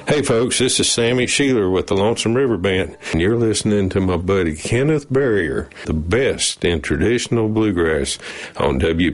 Hey folks, this is Sammy Sheeler with the Lonesome River Band, and you're listening to my buddy Kenneth Barrier, the best in traditional bluegrass on WPRX.